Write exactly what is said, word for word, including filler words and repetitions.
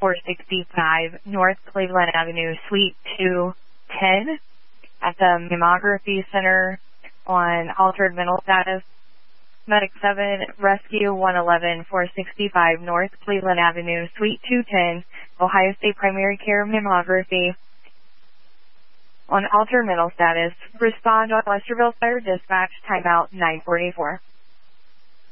four sixty-five North Cleveland Avenue, Suite two ten at the Mammography Center on altered mental status. Medic seven, Rescue one eleven four sixty-five North Cleveland Avenue, Suite two ten, Ohio State Primary Care Mammography on altered mental status. Respond on Westerville Fire Dispatch, timeout nine forty-four.